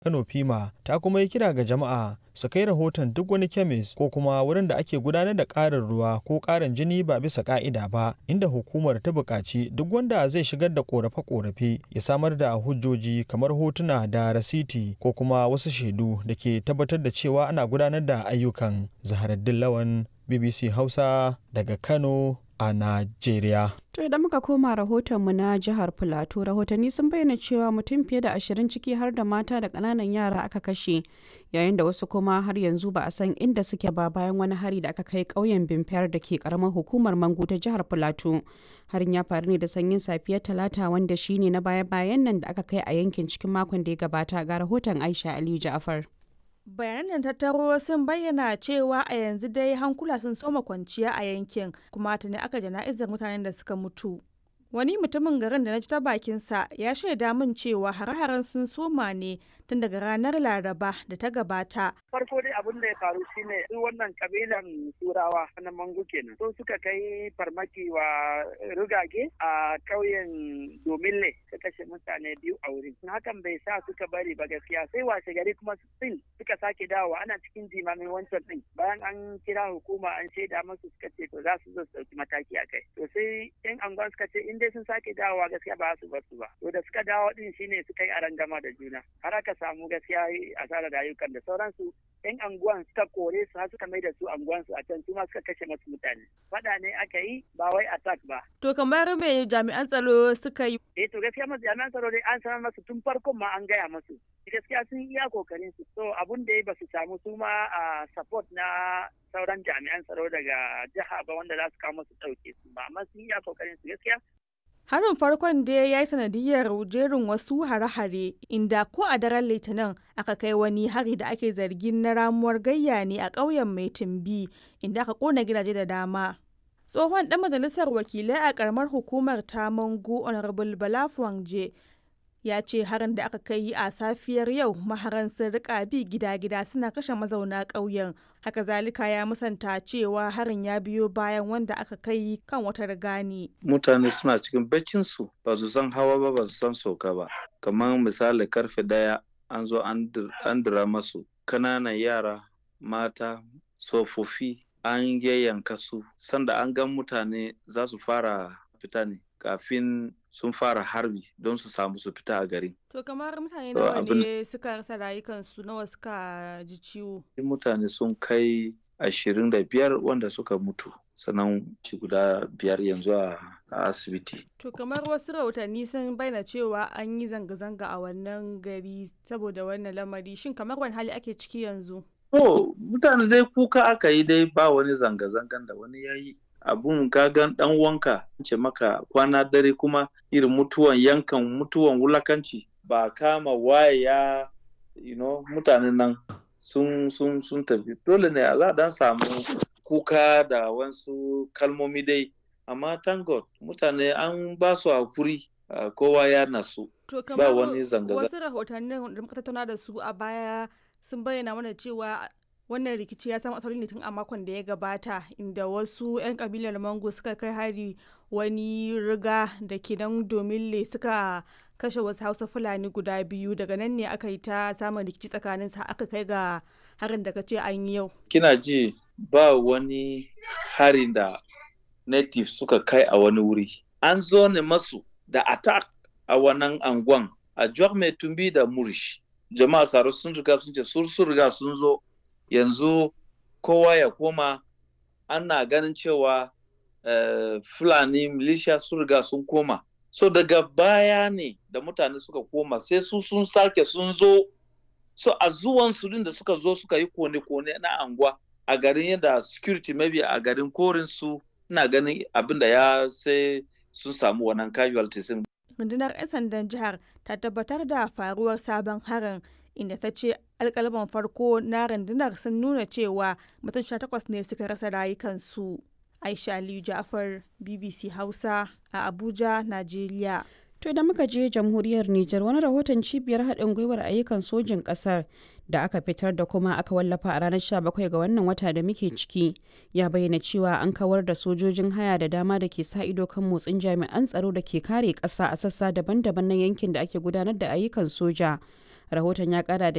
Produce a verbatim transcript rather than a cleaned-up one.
Kano Fima ta kuma yi kira ga jama'a su kai rahoton duk wani kemis ko kuma wurin da ake gudanar da ƙarin ruwa ko ƙarin jini ba bisa ƙa'ida ba, inda hukumar ta buƙaci duk wanda zai shigar da ƙorafe-ƙorafe ya samar da hujjoji kamar hotuna da rasiti ko kuma wasu shaidu da ke tabbatar da cewa ana gudanar da ayyukan. Zaharaddin Lawan, B B C Hausa daga Kano a Najeriya. To idan muka koma rahotonmu na jihar Filato, rahotanni sun bayyana cewa mutum fiye da ashirin ciki har da mata da ƙananan yara aka kashe, yayin da wasu kuma har yanzu ba a san inda suke ba bayan wani hari da aka kai ƙauyen Bimfiyar da ke ƙaramar hukumar Mangu ta jihar Filato. Harin ya faru ne da sanyin safiyar Talata wanda shine na baya-bayan nan da aka kai a yankin cikin makon da ya gabata. Ga rahoton Aisha Aliyu Ja'afar. Bayanan tattaro sun bayyana cewa a yanzu dai hankula sun soma kwanciya a yankin, kuma tuni aka jana'izar mutanen da suka mutu. Wani mutumin garin da na ji ta bakinsa ya shaida min cewa hare-haren sun soma ne tun daga ranar Laraba da ta gabata. Farko dai abin da ya faru shine su wannan kabilan Turawa na Mangu kenan. So suka kai farmaki wa rugage a ƙauyen Domille, suka kashe mutane biyu a wurin. Hakan bai sa suka bari ba gaskiya, sai washe gari kuma still suka sake dawowa ana cikin jimamin wancan din. Bayan an kira hukuma an shaida masu suka ce to za su zo su ɗauki mataki a kai. To sai yan anguwan suka ce in dai sun sake dawowa gaskiya ba su bar su ba. To da suka dawo din shine suka yi arangama da juna. Har aka samu gaskiya asarar rayukan da sauransu. Yan anguwan suka kore su har suka mai da su anguwan su a can su ma suka kashe masu mutane. Fada ne aka yi ba wai attack ba. To kamar me jami'an tsaro suka yi? Eh to gaskiya masu jami'an tsaro dai an sanar masu tun farkon ma an gaya masu. Gaskiya sun iya kokarin su. So abun da ba su samu su ma a support na sauran jami'an tsaro daga jiha ba wanda za su kawo masu ɗauke su ba, amma sun iya kokarin su gaskiya. Harin farkon da ya yi sanadiyar jerin wasu hare-hare, inda ko a daren Litinin aka kai wani hari da ake zargin na ramuwar gayya ne a ƙauyen Mai Tumbi, inda aka ƙona gidaje da dama. Tsohon ɗan majalisar wakilai a ƙaramar hukumar ta Mangu, Honorable Bala Fuangje, ya ce harin da aka kai a safiyar yau maharan sun rika bi gida-gida suna kashe mazauna ƙauyen. Haka zalika ya musanta cewa harin ya biyo bayan wanda aka kai kan wata rigani. Mutane suna cikin baccinsu, ba su san hawa ba ba su san sauka ba. Kamar misali karfe daya an zo an dira masu kananan yara, mata, tsofaffi an yayyanka su. Sanda an gan mutane za su fara fita ne kafin sun fara harbi don su samu su fita a gari. To kamar mutane nawa ne suka rasa rayukansu, nawa suka ji ciwo? Mutane sun kai ashirin da biyar wanda suka mutu, sannan ci guda biyar yanzu a asibiti. To kamar wasu rahotanni sun bayyana cewa an yi zanga-zanga a wannan gari saboda wannan lamari, shin kamar wani hali ake ciki yanzu? To mutane dai kuka aka yi dai, ba wani zanga-zangan da wani ya yi. Abun kagan dan wanka ce maka kwana dare kuma irin mutuwan yankan mutuwan wulakanci ba kama waye ya you know mutanen nan sun sun sun tafi, dole ne a dan samu kuka da wasu kalmomi dai, amma thank God mutane an ba su hakuri, kowa ya nasu, ba wani zanga-zanga. Wasu rahotannin da muka tattauna da su a baya sun bayyana mana cewa wannan rikici ya samu asali ne tun a makon da ya gabata, inda wasu 'yan kabilar Mangu suka kai hari wani riga da ke nan Domille suka kashe wasu Hausa Fulani guda biyu. Daga nan ne aka yi ta samun rikici tsakanin sa aka kai ga harin da kace an yi yau. Kina ji ba wani harin da native suka kai a wani wuri, an zo ne masu da attack a wannan anguwan a Juwar Mai Tumbi da Murish. Jama'a Saro sun riga sun ce sun riga sun zo, yanzu kowa ya koma. Ana ganin cewa uh, Fulani militia sun riga sun koma, so daga baya ne da mutane suka koma sai su sun sake sun zo, so a zuwan su din da suka zo suka yi kone-kone na anguwa a garin yadda security maybe a garin korin su, ina ganin abin da ya sai sun samu wannan casualties. Rundunar 'yan sandan jihar ta tabbatar da faruwar sabon harin, inda ta ce alƙalaman farko na rundunar sun nuna cewa mutum sha takwas ne suka rasa rayukansu. Aisha Aliyu Ja'afar, B B C Hausa a Abuja, Najeriya. To idan muka je jamhuriyar Nijar, wani rahoton cibiyar haɗin gwiwar ayyukan sojin ƙasar da aka fitar da kuma aka wallafa a ranar sha bakwai ga wannan wata da muke ciki ya bayyana cewa an kawar da sojojin haya da dama da ke sa ido kan motsin jami'an tsaro da ke kare ƙasa a sassa daban-daban na yankin da ake gudanar da ayyukan soja. Rahoton ya ƙara da